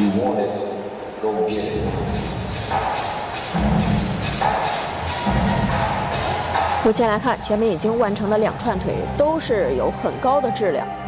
You want it, go get it. 目前来看，前面已经完成的2串腿都是有很高的质量。